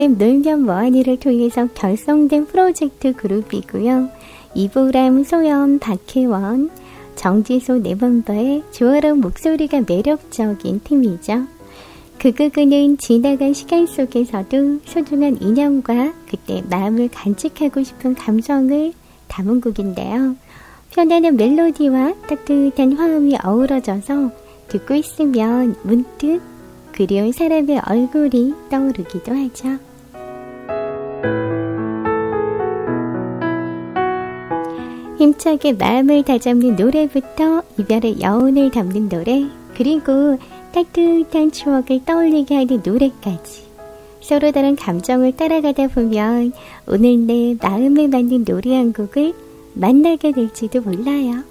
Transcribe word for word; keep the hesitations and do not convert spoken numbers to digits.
놀면 뭐하니를 통해서 결성된 프로젝트 그룹이고요. 이보람, 소연, 박혜원, 정지소 네 멤버의 조화로운 목소리가 매력적인 팀이죠. 그그그는 지나간 시간 속에서도 소중한 인연과 그때 마음을 간직하고 싶은 감성을 담은 곡인데요. 편안한 멜로디와 따뜻한 화음이 어우러져서 듣고 있으면 문득 그리운 사람의 얼굴이 떠오르기도 하죠. 힘차게 마음을 다잡는 노래부터 이별의 여운을 담는 노래, 그리고 따뜻한 추억을 떠올리게 하는 노래까지 서로 다른 감정을 따라가다 보면 오늘 내 마음에 맞는 노래 한 곡을 만나게 될지도 몰라요.